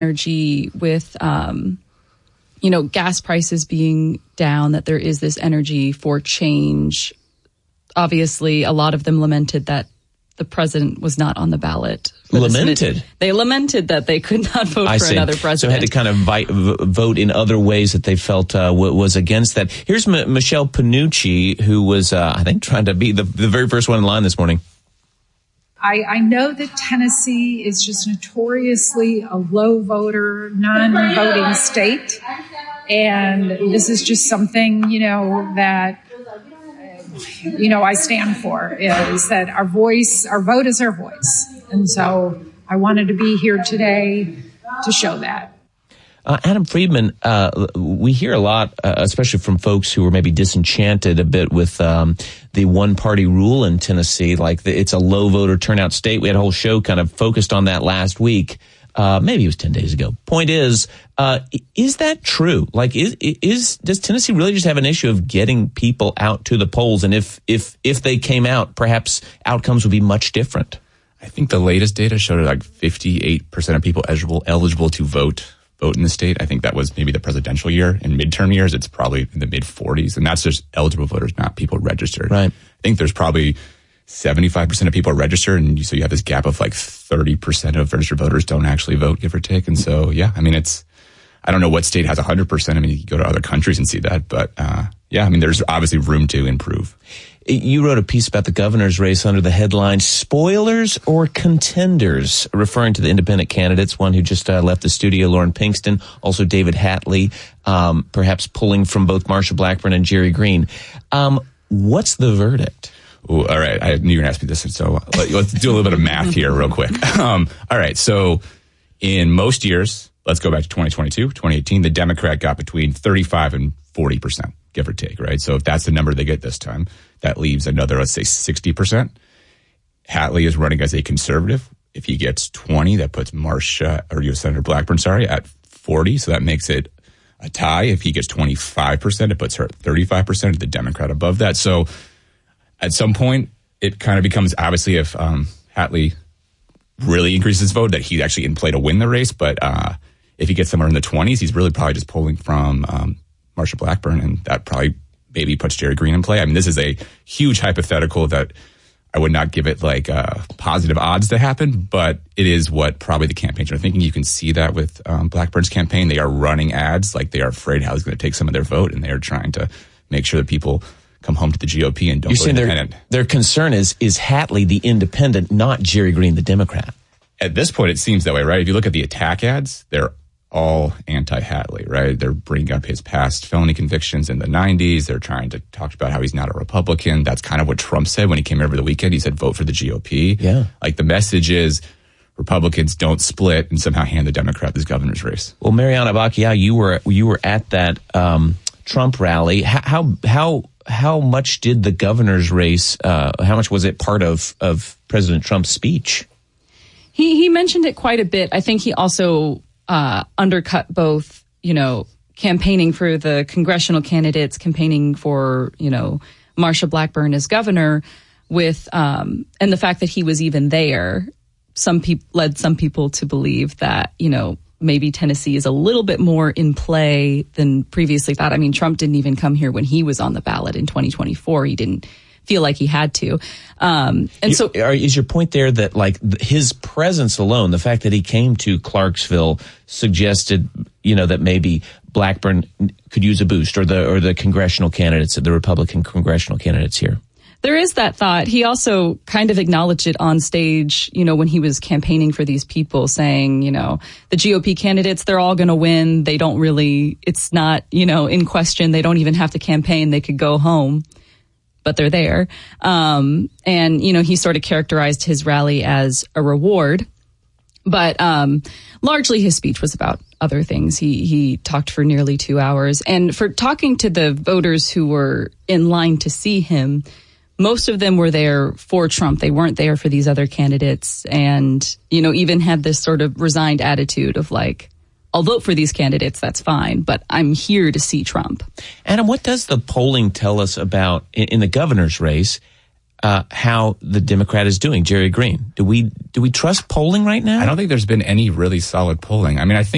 energy with, gas prices being down, that there is this energy for change. Obviously, a lot of them lamented that the president was not on the ballot. Lamented? They lamented that they could not vote for another president. So had to kind of vote in other ways that they felt was against that. Here's Michelle Panucci, who was, I think, trying to be the very first one in line this morning. I know that Tennessee is just notoriously a low voter, non-voting state. And this is just something, that I stand for, is that our vote is our voice. And so I wanted to be here today to show that. Adam Friedman, we hear a lot, especially from folks who are maybe disenchanted a bit with the one-party rule in Tennessee, like it's a low voter turnout state. We had a whole show kind of focused on that last week. Maybe it was 10 days ago. Point is that true? Like, does Tennessee really just have an issue of getting people out to the polls? And if they came out, perhaps outcomes would be much different. I think the latest data showed like 58% of people eligible to vote in the state. I think that was maybe the presidential year. In midterm years, it's probably in the mid-40s. And that's just eligible voters, not people registered. Right. I think there's probably 75% of people are registered, and so you have this gap of like 30% of registered voters don't actually vote, give or take. And so, yeah, I mean, I don't know what state has 100%. I mean, you can go to other countries and see that, but yeah, I mean, there's obviously room to improve. You wrote a piece about the governor's race under the headline, Spoilers or Contenders, referring to the independent candidates, one who just left the studio, Lauren Pinkston, also David Hatley, perhaps pulling from both Marsha Blackburn and Jerry Green. What's the verdict? Ooh, all right, I knew you were going to ask me this, so let's do a little bit of math here real quick. All right, so in most years, let's go back to 2022, 2018, the Democrat got between 35 and 40%, give or take, right? So if that's the number they get this time, that leaves another, let's say, 60%. Hatley is running as a conservative. If he gets 20, that puts Marsha, or U.S. Senator Blackburn, at 40, so that makes it a tie. If he gets 25%, it puts her at 35%, the Democrat above that. So at some point, it kind of becomes, obviously, if Hatley really increases his vote, that he's actually in play to win the race. But if he gets somewhere in the 20s, he's really probably just pulling from Marsha Blackburn, and that probably maybe puts Jerry Green in play. I mean, this is a huge hypothetical that I would not give it like positive odds to happen, but it is what probably the campaigns are thinking. You can see that with Blackburn's campaign. They are running ads like they are afraid how it's going to take some of their vote, and they are trying to make sure that people come home to the GOP and don't vote independent. Their concern is Hatley the independent, not Jerry Green the Democrat? At this point, it seems that way, right? If you look at the attack ads, they're all anti-Hatley, right? They're bringing up his past felony convictions in the 90s. They're trying to talk about how he's not a Republican. That's kind of what Trump said when he came here over the weekend. He said, vote for the GOP. Yeah. Like, the message is Republicans don't split and somehow hand the Democrat this governor's race. Well, Mariana Bacchiau, you were at that Trump rally. How much did the governor's race, how much was it part of President Trump's speech? He mentioned it quite a bit. I think he also undercut both, campaigning for the congressional candidates, campaigning for, Marsha Blackburn as governor with, and the fact that he was even there, led some people to believe that, maybe Tennessee is a little bit more in play than previously thought. I mean, Trump didn't even come here when he was on the ballot in 2024. He didn't feel like he had to. Is your point there that like his presence alone, the fact that he came to Clarksville suggested, that maybe Blackburn could use a boost, or the congressional candidates, the Republican congressional candidates here? There is that thought. He also kind of acknowledged it on stage, when he was campaigning for these people, saying, the GOP candidates, they're all going to win. They don't really, it's not, in question. They don't even have to campaign. They could go home, but they're there. And, he sort of characterized his rally as a reward. But largely his speech was about other things. He talked for nearly 2 hours. And for talking to the voters who were in line to see him, most of them were there for Trump. They weren't there for these other candidates, and, even had this sort of resigned attitude of like, I'll vote for these candidates, that's fine, but I'm here to see Trump. Adam, what does the polling tell us about, in the governor's race, how the Democrat is doing, Jerry Green? Do we trust polling right now? I don't think there's been any really solid polling. I mean, I think